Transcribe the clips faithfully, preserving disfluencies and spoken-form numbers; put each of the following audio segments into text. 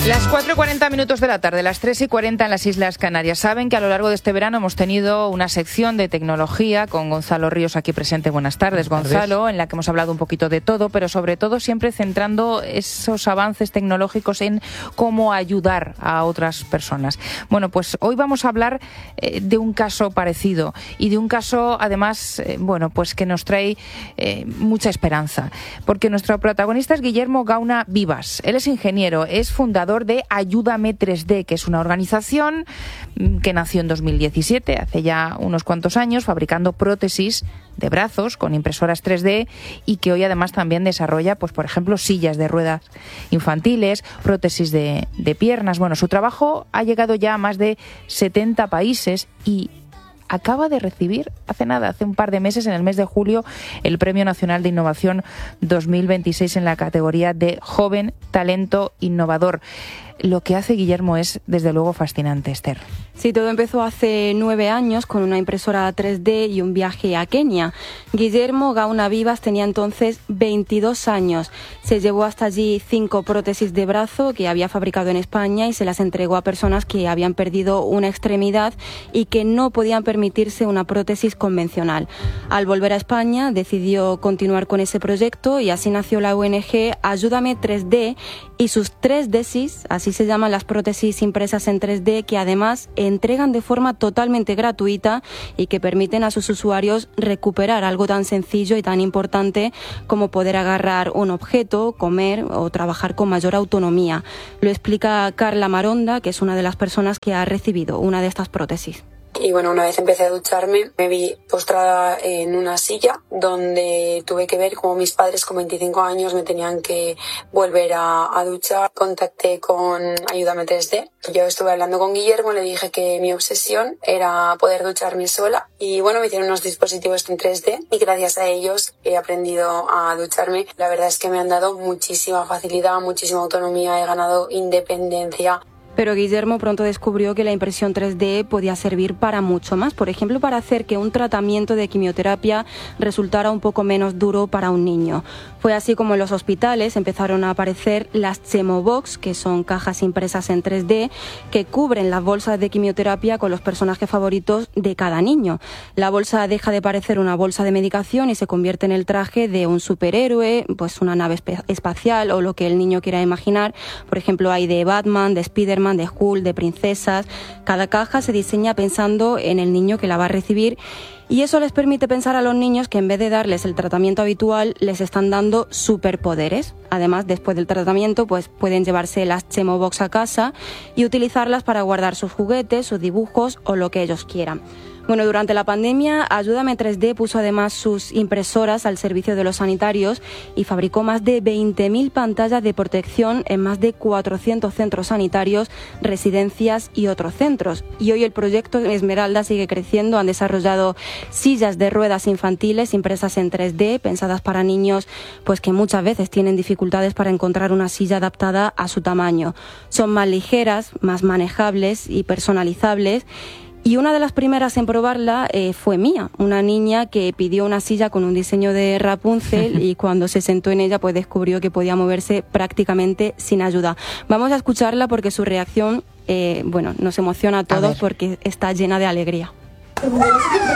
Las cuatro y cuarenta minutos de la tarde, las tres y cuarenta en las Islas Canarias. Saben que a lo largo de este verano hemos tenido una sección de tecnología con Gonzalo Ríos aquí presente. Buenas tardes, Gonzalo, en la que hemos hablado un poquito de todo, pero sobre todo siempre centrando esos avances tecnológicos en cómo ayudar a otras personas. Bueno, pues hoy vamos a hablar eh, de un caso parecido y de un caso, además, eh, bueno, pues que nos trae eh, mucha esperanza, porque nuestro protagonista es Guillermo Gauna Vivas. Él es ingeniero, es fundador de Ayúdame tres D, que es una organización que nació en dos mil diecisiete, hace ya unos cuantos años, fabricando prótesis de brazos con impresoras tres D y que hoy además también desarrolla, pues por ejemplo, sillas de ruedas infantiles, prótesis de, de piernas. Bueno, su trabajo ha llegado ya a más de setenta países y acaba de recibir hace nada, hace un par de meses, en el mes de julio, el Premio Nacional de Innovación dos mil veintiséis en la categoría de Joven Talento Innovador. Lo que hace Guillermo es, desde luego, fascinante, Esther. Sí, todo empezó hace nueve años con una impresora tres D y un viaje a Kenia. Guillermo Gauna Vivas tenía entonces veintidós años. Se llevó hasta allí cinco prótesis de brazo que había fabricado en España y se las entregó a personas que habían perdido una extremidad y que no podían permitirse una prótesis convencional. Al volver a España decidió continuar con ese proyecto y así nació la O N G Ayúdame tres D y sus tres Ds, así se llaman las prótesis impresas en tres D, que además entregan de forma totalmente gratuita y que permiten a sus usuarios recuperar algo tan sencillo y tan importante como poder agarrar un objeto, comer o trabajar con mayor autonomía. Lo explica Carla Maronda, que es una de las personas que ha recibido una de estas prótesis. Y bueno, una vez empecé a ducharme, me vi postrada en una silla donde tuve que ver cómo mis padres con veinticinco años me tenían que volver a, a duchar. Contacté con Ayúdame tres D. Yo estuve hablando con Guillermo, le dije que mi obsesión era poder ducharme sola. Y bueno, me hicieron unos dispositivos en tres D y gracias a ellos he aprendido a ducharme. La verdad es que me han dado muchísima facilidad, muchísima autonomía, he ganado independencia. Pero Guillermo pronto descubrió que la impresión tres D podía servir para mucho más, por ejemplo, para hacer que un tratamiento de quimioterapia resultara un poco menos duro para un niño. Fue así como en los hospitales empezaron a aparecer las Chemobox, que son cajas impresas en tres D, que cubren las bolsas de quimioterapia con los personajes favoritos de cada niño. La bolsa deja de parecer una bolsa de medicación y se convierte en el traje de un superhéroe, pues una nave espacial o lo que el niño quiera imaginar. Por ejemplo, hay de Batman, de Spiderman, de Hulk, de princesas. Cada caja se diseña pensando en el niño que la va a recibir y eso les permite pensar a los niños que en vez de darles el tratamiento habitual les están dando superpoderes. Además, después del tratamiento, pues pueden llevarse las Chemobox a casa y utilizarlas para guardar sus juguetes, sus dibujos o lo que ellos quieran. Bueno, durante la pandemia, Ayúdame tres D puso además sus impresoras al servicio de los sanitarios y fabricó más de veinte mil pantallas de protección en más de cuatrocientos centros sanitarios, residencias y otros centros. Y hoy el proyecto Esmeralda sigue creciendo. Han desarrollado sillas de ruedas infantiles impresas en tres D, pensadas para niños pues que muchas veces tienen dificultades para encontrar una silla adaptada a su tamaño. Son más ligeras, más manejables y personalizables. Y una de las primeras en probarla eh, fue Mía, una niña que pidió una silla con un diseño de Rapunzel y cuando se sentó en ella pues descubrió que podía moverse prácticamente sin ayuda. Vamos a escucharla porque su reacción eh, bueno, nos emociona a todos a porque está llena de alegría. Perfecto.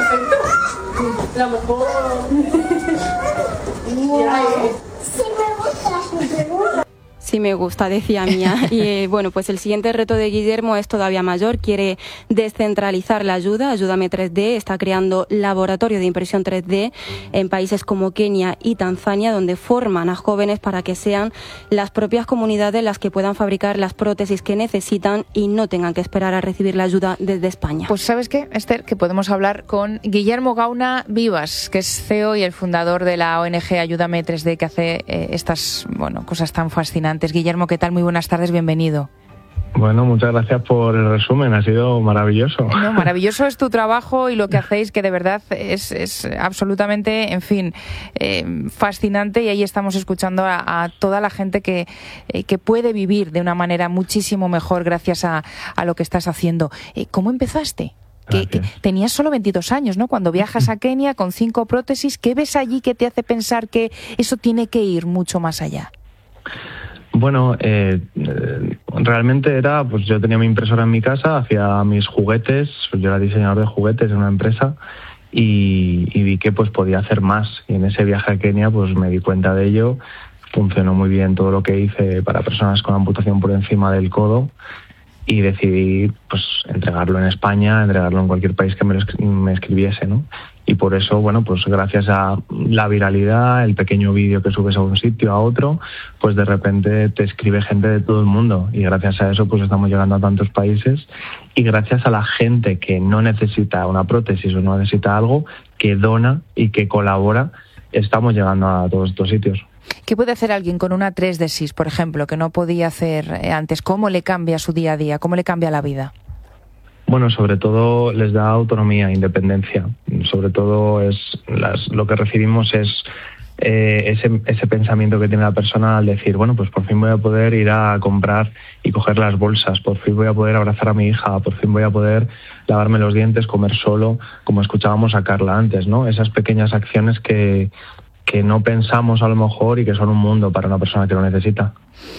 La mejor. Sí me gusta, sí me gusta. Sí me gusta, decía Mía. Y eh, bueno, pues el siguiente reto de Guillermo es todavía mayor. Quiere descentralizar la ayuda. Ayúdame tres D está creando laboratorio de impresión tres D en países como Kenia y Tanzania, donde forman a jóvenes para que sean las propias comunidades las que puedan fabricar las prótesis que necesitan y no tengan que esperar a recibir la ayuda desde España. Pues ¿sabes qué, Esther? Que podemos hablar con Guillermo Gauna Vivas, que es C E O y el fundador de la O N G Ayúdame tres D, que hace eh, estas bueno, cosas tan fascinantes. Guillermo, ¿qué tal? Muy buenas tardes, bienvenido. Bueno, muchas gracias por el resumen, ha sido maravilloso. No, maravilloso es tu trabajo y lo que hacéis, que de verdad es, es absolutamente, en fin, eh, fascinante, y ahí estamos escuchando a, a toda la gente que, eh, que puede vivir de una manera muchísimo mejor gracias a, a lo que estás haciendo. Eh, ¿Cómo empezaste? Que, que tenías solo veintidós años, ¿no? Cuando viajas a Kenia con cinco prótesis, ¿qué ves allí que te hace pensar que eso tiene que ir mucho más allá? Bueno, eh, realmente era, pues yo tenía mi impresora en mi casa, hacía mis juguetes, pues yo era diseñador de juguetes en una empresa y, y vi que pues podía hacer más. Y en ese viaje a Kenia pues me di cuenta de ello, funcionó muy bien todo lo que hice para personas con amputación por encima del codo y decidí pues entregarlo en España, entregarlo en cualquier país que me, lo escri- me escribiese, ¿no? Y por eso, bueno, pues gracias a la viralidad, el pequeño vídeo que subes a un sitio, a otro, pues de repente te escribe gente de todo el mundo y gracias a eso pues estamos llegando a tantos países y gracias a la gente que no necesita una prótesis o no necesita algo, que dona y que colabora, estamos llegando a todos estos sitios. ¿Qué puede hacer alguien con una tres D SIS, por ejemplo, que no podía hacer antes? ¿Cómo le cambia su día a día? ¿Cómo le cambia la vida? Bueno, sobre todo les da autonomía, independencia. Sobre todo es las, lo que recibimos es eh, ese, ese pensamiento que tiene la persona al decir, bueno, pues por fin voy a poder ir a comprar y coger las bolsas, por fin voy a poder abrazar a mi hija, por fin voy a poder lavarme los dientes, comer solo, como escuchábamos a Carla antes, ¿no? Esas pequeñas acciones que, que no pensamos a lo mejor y que son un mundo para una persona que lo necesita.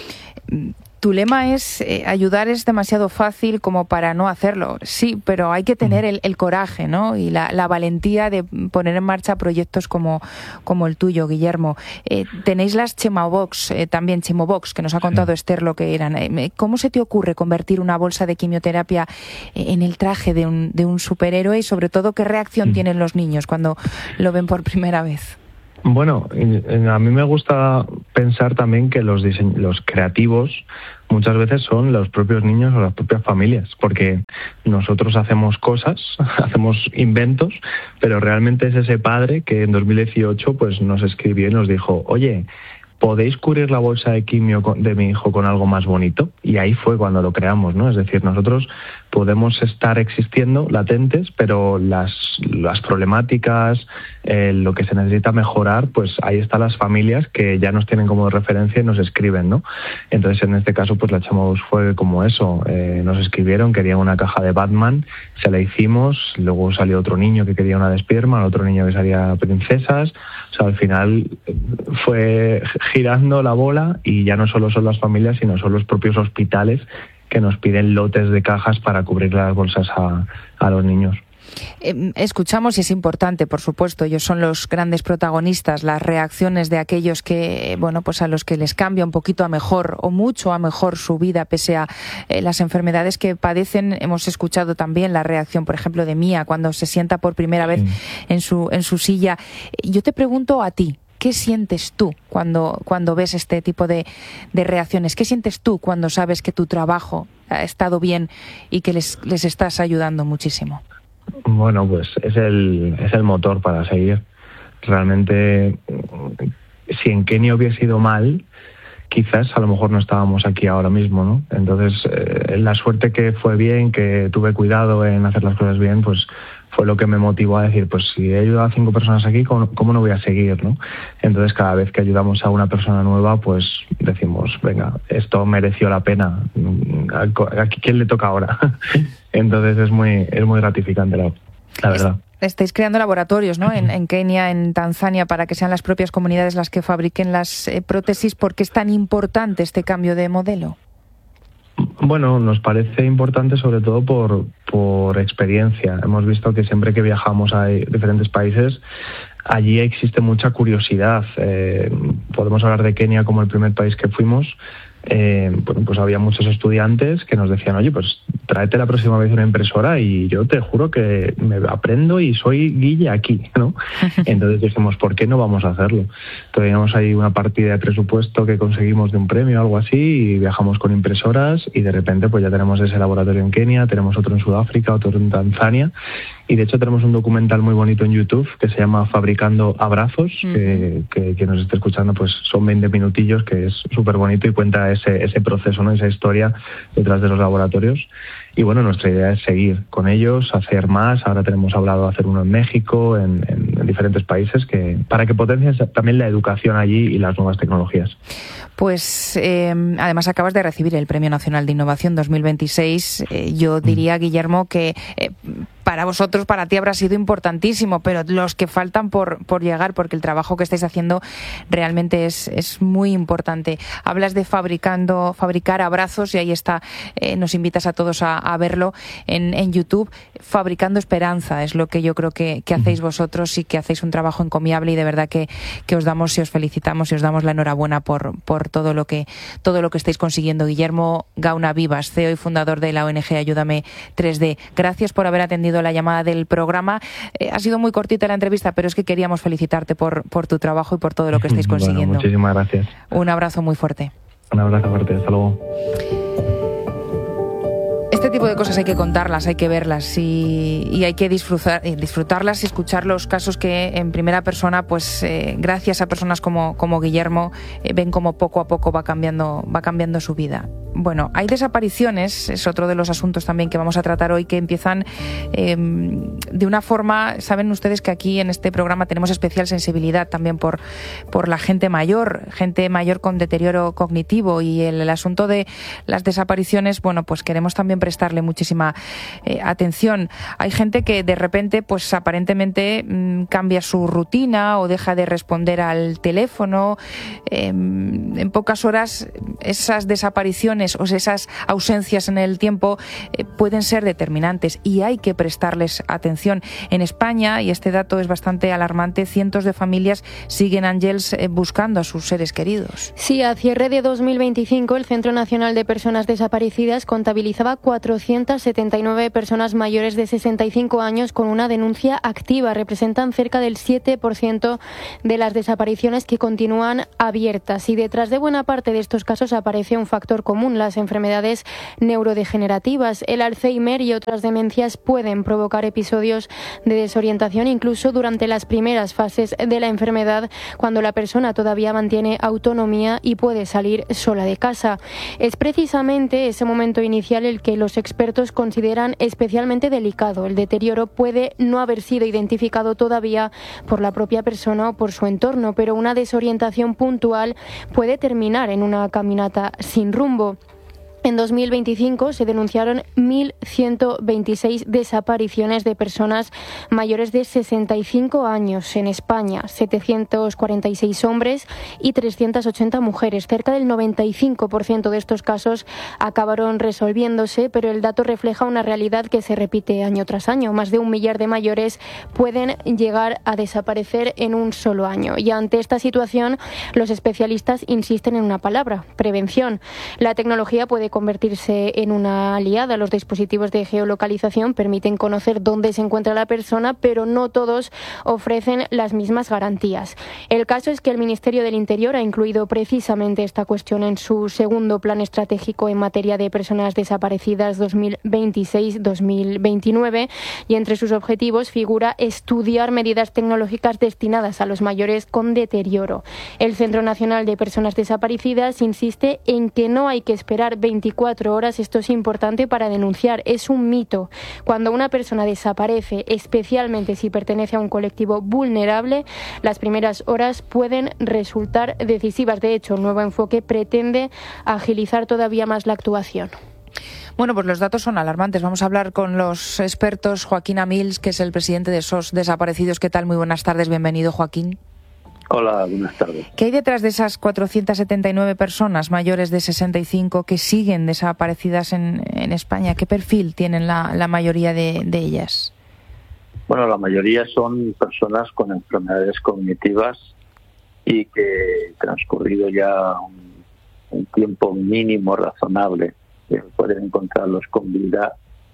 Tu lema es eh, ayudar es demasiado fácil como para no hacerlo. Sí, pero hay que tener el, el coraje, ¿no? Y la, la valentía de poner en marcha proyectos como, como el tuyo, Guillermo. Eh, tenéis las Chemobox, eh, también Chemobox, que nos ha contado sí. Esther lo que eran. Eh, ¿Cómo se te ocurre convertir una bolsa de quimioterapia en el traje de un, de un superhéroe? Y sobre todo, ¿qué reacción sí. tienen los niños cuando lo ven por primera vez? Bueno, a mí me gusta pensar también que los dise- los creativos muchas veces son los propios niños o las propias familias, porque nosotros hacemos cosas, hacemos inventos, pero realmente es ese padre que en dos mil dieciocho pues nos escribió y nos dijo, oye, ¿podéis cubrir la bolsa de quimio de mi hijo con algo más bonito? Y ahí fue cuando lo creamos, ¿no? Es decir, nosotros podemos estar existiendo latentes, pero las, las problemáticas, eh, lo que se necesita mejorar, pues ahí están las familias que ya nos tienen como referencia y nos escriben, ¿no? Entonces, en este caso, pues la Chemobox fue como eso. Eh, nos escribieron, querían una caja de Batman, se la hicimos, luego salió otro niño que quería una de Spiderman, otro niño que salía princesas. O sea, al final fue girando la bola y ya no solo son las familias, sino son los propios hospitales que nos piden lotes de cajas para cubrir las bolsas a, a los niños. Eh, escuchamos y es importante, por supuesto, ellos son los grandes protagonistas, las reacciones de aquellos que, bueno, pues a los que les cambia un poquito a mejor o mucho a mejor su vida pese a eh, las enfermedades que padecen. Hemos escuchado también la reacción, por ejemplo, de Mía cuando se sienta por primera vez sí. en su en su silla. Yo te pregunto a ti, ¿qué sientes tú cuando, cuando ves este tipo de, de reacciones? ¿Qué sientes tú cuando sabes que tu trabajo ha estado bien y que les, les estás ayudando muchísimo? Bueno, pues es el, es el motor para seguir. Realmente, si en Kenia hubiese ido mal, quizás a lo mejor no estábamos aquí ahora mismo, ¿no? Entonces, eh, la suerte que fue bien, que tuve cuidado en hacer las cosas bien, pues fue lo que me motivó a decir, pues si he ayudado a cinco personas aquí, ¿cómo, cómo no voy a seguir, no? Entonces, cada vez que ayudamos a una persona nueva, pues decimos, venga, esto mereció la pena. ¿A quién le toca ahora? Entonces, es muy es muy gratificante, la, la verdad. Estáis creando laboratorios, ¿no? En, en Kenia, en Tanzania, para que sean las propias comunidades las que fabriquen las eh, prótesis. ¿Por qué es tan importante este cambio de modelo? Bueno, nos parece importante sobre todo por, por experiencia. Hemos visto que siempre que viajamos a diferentes países, allí existe mucha curiosidad. Eh, podemos hablar de Kenia como el primer país que fuimos. Eh, bueno, pues había muchos estudiantes que nos decían, oye, pues tráete la próxima vez una impresora y yo te juro que me aprendo y soy Guille aquí, ¿no? Entonces dijimos, ¿por qué no vamos a hacerlo? Teníamos ahí una partida de presupuesto que conseguimos de un premio o algo así y viajamos con impresoras y de repente pues ya tenemos ese laboratorio en Kenia, tenemos otro en Sudáfrica, otro en Tanzania y de hecho tenemos un documental muy bonito en YouTube que se llama Fabricando Abrazos, uh-huh. que, que quien nos esté escuchando pues son veinte minutillos, que es súper bonito y cuenta ese, ese proceso, ¿no? Esa historia detrás de los laboratorios. Y bueno, nuestra idea es seguir con ellos, hacer más. Ahora tenemos hablado de hacer uno en México, en, en, en diferentes países, que para que potencien también la educación allí y las nuevas tecnologías. Pues eh, además acabas de recibir el Premio Nacional de Innovación dos mil veintiséis. Eh, yo diría, Guillermo, que eh, para vosotros, para ti habrá sido importantísimo, pero los que faltan por, por llegar, porque el trabajo que estáis haciendo realmente es, es muy importante. Hablas de fabricando, fabricar abrazos, y ahí está, eh, nos invitas a todos a, a verlo en, en YouTube. Fabricando esperanza es lo que yo creo que, que hacéis vosotros, y que hacéis un trabajo encomiable, y de verdad que, que os damos y os felicitamos y os damos la enhorabuena por, por todo lo que todo lo que estáis consiguiendo. Guillermo Gauna Vivas, C E O y fundador de la O N G Ayúdame tres D. Gracias por haber atendido la llamada del programa. Eh, ha sido muy cortita la entrevista, pero es que queríamos felicitarte por, por tu trabajo y por todo lo que estáis consiguiendo. Bueno, muchísimas gracias. Un abrazo muy fuerte. Un abrazo fuerte, hasta luego. Este tipo de cosas hay que contarlas, hay que verlas, y, y hay que disfrutar, disfrutarlas y escuchar los casos que en primera persona, pues eh, gracias a personas como, como Guillermo, eh, ven cómo poco a poco va cambiando, va cambiando su vida. Bueno, hay desapariciones, es otro de los asuntos también que vamos a tratar hoy, que empiezan eh, de una forma, saben ustedes que aquí en este programa tenemos especial sensibilidad también por, por la gente mayor, gente mayor con deterioro cognitivo, y el, el asunto de las desapariciones, bueno, pues queremos también prestarle muchísima eh, atención. Hay gente que de repente, pues aparentemente mmm, cambia su rutina o deja de responder al teléfono. Eh, en pocas horas esas desapariciones o esas ausencias en el tiempo eh, pueden ser determinantes, y hay que prestarles atención. En España, y este dato es bastante alarmante, cientos de familias siguen, Ángels, eh, buscando a sus seres queridos. Sí, a cierre de dos mil veinticinco, el Centro Nacional de Personas Desaparecidas contabilizaba cuatrocientas setenta y nueve personas mayores de sesenta y cinco años con una denuncia activa. Representan cerca del siete por ciento de las desapariciones que continúan abiertas. Y detrás de buena parte de estos casos aparece un factor común: las enfermedades neurodegenerativas. El Alzheimer y otras demencias pueden provocar episodios de desorientación incluso durante las primeras fases de la enfermedad, cuando la persona todavía mantiene autonomía y puede salir sola de casa. Es precisamente ese momento inicial el que los expertos consideran especialmente delicado. El deterioro puede no haber sido identificado todavía por la propia persona o por su entorno, pero una desorientación puntual puede terminar en una caminata sin rumbo. En dos mil veinticinco se denunciaron mil ciento veintiséis desapariciones de personas mayores de sesenta y cinco años en España, setecientos cuarenta y seis hombres y trescientas ochenta mujeres. Cerca del noventa y cinco por ciento de estos casos acabaron resolviéndose, pero el dato refleja una realidad que se repite año tras año. Más de un millar de mayores pueden llegar a desaparecer en un solo año. Y ante esta situación, los especialistas insisten en una palabra: prevención. La tecnología puede convertirse en una aliada. Los dispositivos de geolocalización permiten conocer dónde se encuentra la persona, pero no todos ofrecen las mismas garantías. El caso es que el Ministerio del Interior ha incluido precisamente esta cuestión en su segundo plan estratégico en materia de personas desaparecidas dos mil veintiséis a dos mil veintinueve, y entre sus objetivos figura estudiar medidas tecnológicas destinadas a los mayores con deterioro. El Centro Nacional de Personas Desaparecidas insiste en que no hay que esperar veinticuatro horas. Esto es importante para denunciar. Es un mito. Cuando una persona desaparece, especialmente si pertenece a un colectivo vulnerable, las primeras horas pueden resultar decisivas. De hecho, el nuevo enfoque pretende agilizar todavía más la actuación. Bueno, pues los datos son alarmantes. Vamos a hablar con los expertos. Joaquín Amils, que es el presidente de S O S Desaparecidos. ¿Qué tal? Muy buenas tardes. Bienvenido, Joaquín. Hola, buenas tardes. ¿Qué hay detrás de esas cuatrocientas setenta y nueve personas mayores de sesenta y cinco que siguen desaparecidas en, en España? ¿Qué perfil tienen la, la mayoría de, de ellas? Bueno, la mayoría son personas con enfermedades cognitivas y que, transcurrido ya un, un tiempo mínimo razonable, que pueden encontrarlos con vida,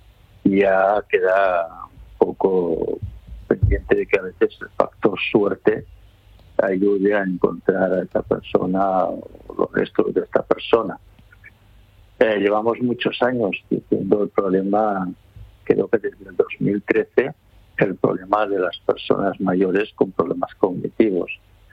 ya queda un poco pendiente de que a veces el factor suerte ayude a encontrar a esta persona o los restos de esta persona. Eh, llevamos muchos años diciendo el problema, creo que desde el dos mil trece, el problema de las personas mayores con problemas cognitivos.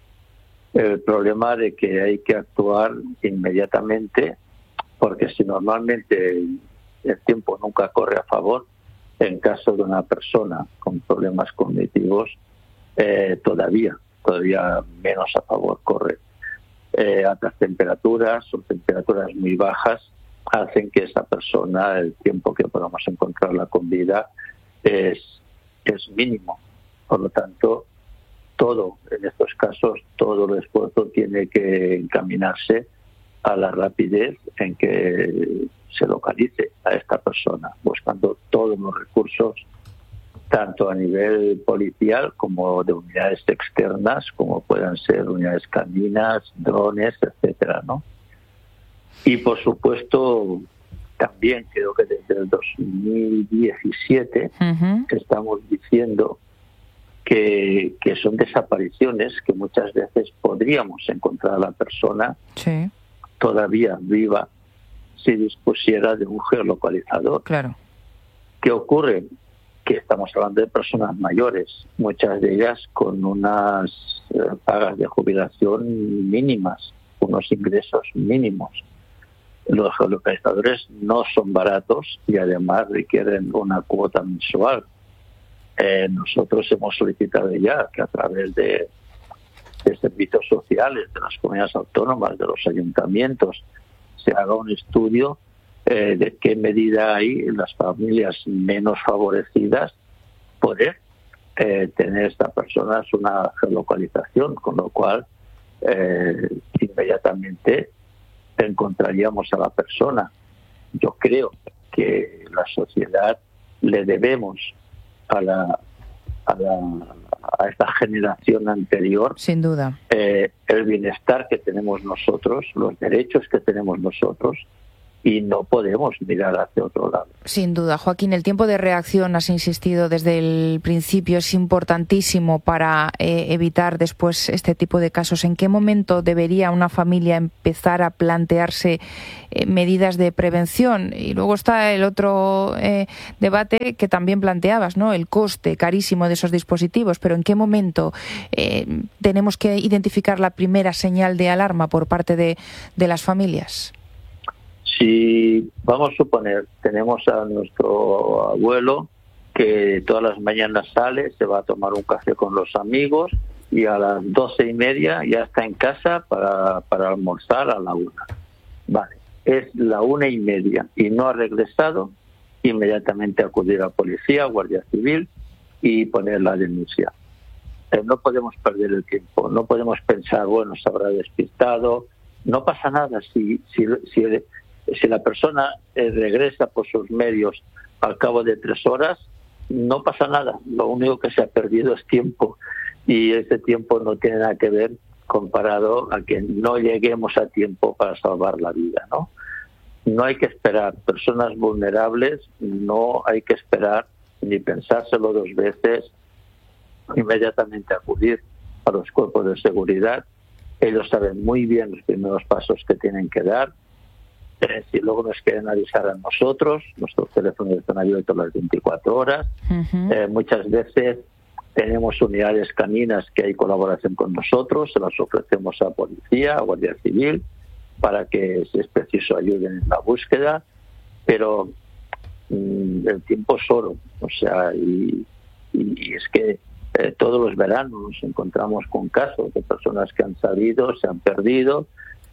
El problema de que hay que actuar inmediatamente, porque si normalmente el tiempo nunca corre a favor, en caso de una persona con problemas cognitivos, eh, todavía todavía menos a favor corre. Eh, altas temperaturas o temperaturas muy bajas hacen que esa persona, el tiempo que podamos encontrarla con vida, es, es mínimo. Por lo tanto, todo, en estos casos, todo el esfuerzo tiene que encaminarse a la rapidez en que se localice a esta persona, buscando todos los recursos, tanto a nivel policial como de unidades externas, como puedan ser unidades caninas, drones, etcétera, ¿no? Y por supuesto, también creo que desde el dos mil diecisiete uh-huh. estamos diciendo que, que son desapariciones que muchas veces podríamos encontrar a la persona sí. todavía viva si dispusiera de un geolocalizador. Claro. ¿Qué ocurre? Que estamos hablando de personas mayores, muchas de ellas con unas eh, pagas de jubilación mínimas, unos ingresos mínimos. Los geolocalizadores no son baratos y además requieren una cuota mensual. Eh, nosotros hemos solicitado ya que a través de, de servicios sociales de las comunidades autónomas, de los ayuntamientos, se haga un estudio eh, de qué medida hay en las familias menos favorecidas poder eh, tener estas personas una geolocalización, con lo cual eh, inmediatamente encontraríamos a la persona. Yo creo que la sociedad le debemos a la a, la, a esta generación anterior, sin duda, eh, el bienestar que tenemos nosotros, los derechos que tenemos nosotros, y no podemos mirar hacia otro lado. Sin duda, Joaquín, el tiempo de reacción, has insistido desde el principio, es importantísimo para eh, evitar después este tipo de casos. ¿En qué momento debería una familia empezar a plantearse eh, medidas de prevención? Y luego está el otro eh, debate que también planteabas, ¿no? El coste carísimo de esos dispositivos. Pero ¿en qué momento eh, tenemos que identificar la primera señal de alarma por parte de, de las familias? Si, vamos a suponer, tenemos a nuestro abuelo que todas las mañanas sale, se va a tomar un café con los amigos y a las doce y media ya está en casa para, para almorzar a la una. Vale, es la una y media y no ha regresado, inmediatamente acudir a policía, Guardia Civil y poner la denuncia. Eh, no podemos perder el tiempo, no podemos pensar, bueno, se habrá despistado. No pasa nada si, si, si Si la persona eh, regresa por sus medios al cabo de tres horas, no pasa nada. Lo único que se ha perdido es tiempo y ese tiempo no tiene nada que ver comparado a que no lleguemos a tiempo para salvar la vida, ¿no? No hay que esperar. Personas vulnerables no hay que esperar ni pensárselo dos veces, inmediatamente acudir a los cuerpos de seguridad. Ellos saben muy bien los primeros pasos que tienen que dar. Eh, si luego nos quieren avisar a nosotros, nuestros teléfonos están abiertos las veinticuatro horas. Uh-huh. Eh, muchas veces tenemos unidades caninas que hay colaboración con nosotros, se las ofrecemos a policía, a Guardia Civil, para que, si es preciso, ayuden en la búsqueda. Pero mmm, el tiempo es oro, o sea, y, y es que eh, todos los veranos nos encontramos con casos de personas que han salido, se han perdido,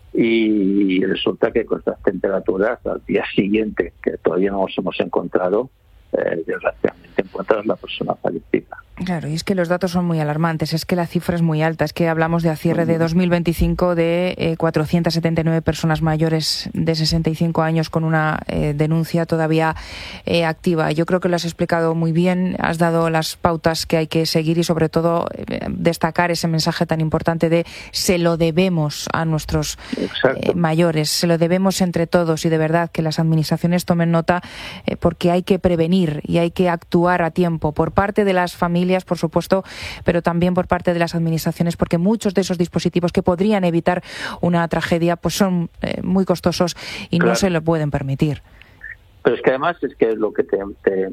y resulta que con estas temperaturas al día siguiente, que todavía no nos hemos encontrado, eh, desgraciadamente encuentras la persona fallecida. Claro, y es que los datos son muy alarmantes, es que la cifra es muy alta, es que hablamos de a cierre de dos mil veinticinco de eh, cuatrocientas setenta y nueve personas mayores de sesenta y cinco años con una eh, denuncia todavía eh, activa. Yo creo que lo has explicado muy bien, has dado las pautas que hay que seguir y sobre todo eh, destacar ese mensaje tan importante de se lo debemos a nuestros eh, mayores, se lo debemos entre todos y de verdad que las administraciones tomen nota eh, porque hay que prevenir y hay que actuar a tiempo por parte de las familias, por supuesto, pero también por parte de las administraciones, porque muchos de esos dispositivos que podrían evitar una tragedia pues son eh, muy costosos y claro, no se lo pueden permitir. Pero es que además es que lo que te, te,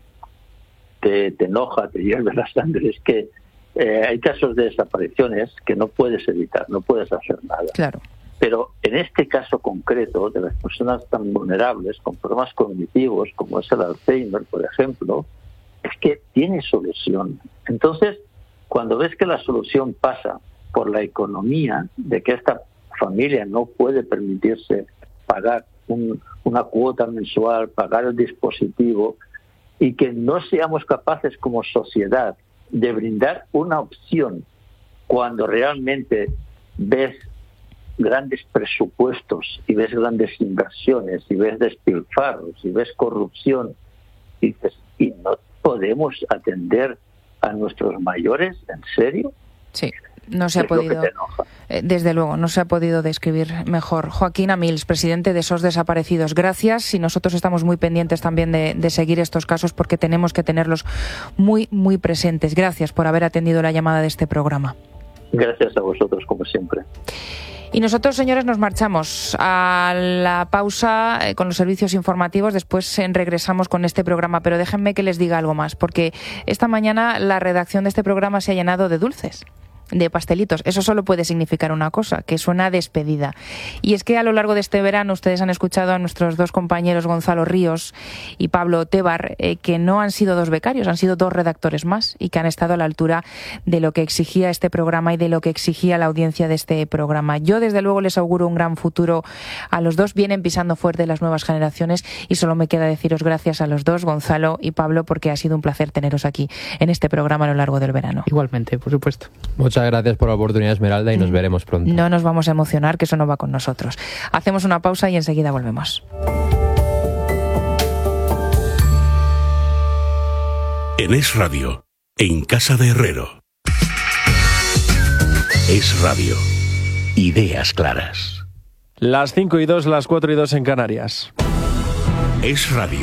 te, te enoja, te hierve la sangre, es que eh, hay casos de desapariciones que no puedes evitar, no puedes hacer nada. Claro. Pero en este caso concreto de las personas tan vulnerables con problemas cognitivos como es el Alzheimer, por ejemplo, es que tiene solución. Entonces, cuando ves que la solución pasa por la economía, de que esta familia no puede permitirse pagar un, una cuota mensual, pagar el dispositivo, y que no seamos capaces como sociedad de brindar una opción cuando realmente ves grandes presupuestos y ves grandes inversiones y ves despilfarros y ves corrupción y dices, ¿y no podemos atender a nuestros mayores? ¿En serio? Sí, no se ha podido, desde luego, no se ha podido describir mejor. Joaquín Amils, presidente de S O S Desaparecidos, gracias, y nosotros estamos muy pendientes también de, de seguir estos casos porque tenemos que tenerlos muy, muy presentes. Gracias por haber atendido la llamada de este programa. Gracias a vosotros, como siempre. Y nosotros, señores, nos marchamos a la pausa eh, con los servicios informativos. Después eh, regresamos con este programa. Pero déjenme que les diga algo más, porque esta mañana la redacción de este programa se ha llenado de dulces, de pastelitos. Eso solo puede significar una cosa, que suena a despedida. Y es que a lo largo de este verano ustedes han escuchado a nuestros dos compañeros Gonzalo Ríos y Pablo Tebar, eh, que no han sido dos becarios, han sido dos redactores más y que han estado a la altura de lo que exigía este programa y de lo que exigía la audiencia de este programa. Yo desde luego les auguro un gran futuro a los dos. Vienen pisando fuerte las nuevas generaciones y solo me queda deciros gracias a los dos, Gonzalo y Pablo, porque ha sido un placer teneros aquí en este programa a lo largo del verano. Igualmente, por supuesto. Muchas gracias por la oportunidad, Esmeralda, y nos veremos pronto. No nos vamos a emocionar, que eso no va con nosotros. Hacemos una pausa y enseguida volvemos. En Es Radio, en Casa de Herrero. Es Radio. Ideas claras. Las cinco y dos, las cuatro y dos en Canarias. Es Radio.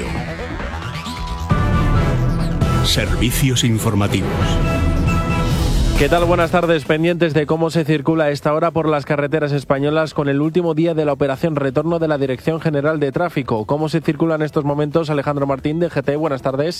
Servicios informativos. ¿Qué tal? Buenas tardes. Pendientes de cómo se circula a esta hora por las carreteras españolas con el último día de la operación retorno de la Dirección General de Tráfico. ¿Cómo se circula en estos momentos? Alejandro Martín, de G T, buenas tardes.